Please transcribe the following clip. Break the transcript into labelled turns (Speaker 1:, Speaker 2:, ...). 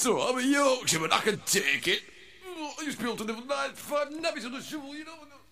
Speaker 1: So I'm a Yorkshireman, I can take it. I used to be able to live on 9 to 5 nabbies on the shovel, you know.